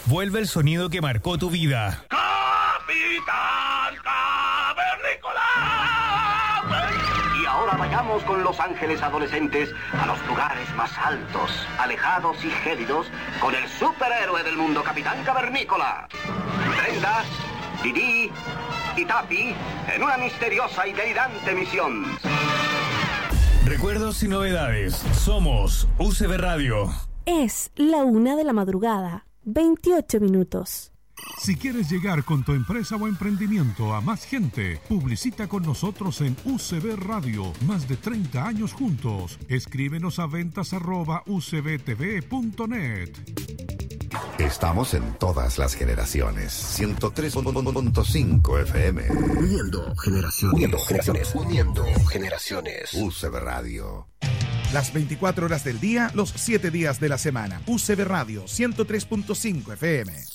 Vuelve el sonido que marcó tu vida. ¡Capitán Cavernícola! Y ahora vayamos con los ángeles adolescentes a los lugares más altos, alejados y gélidos con el superhéroe del mundo, Capitán Cavernícola. Brenda, Didi y Tapi en una misteriosa y delirante misión. Recuerdos y novedades. Somos UCB Radio. Es la 1:00 a.m, 28 minutos. Si quieres llegar con tu empresa o emprendimiento a más gente, publicita con nosotros en UCB Radio. Más de 30 años juntos. Escríbenos a ventas@ucbtv.net. Estamos en todas las generaciones. 103.5 FM. Uniendo generaciones. Uniendo generaciones. UCB Radio. Las 24 horas del día, los 7 días de la semana. UCB Radio, 103.5 FM.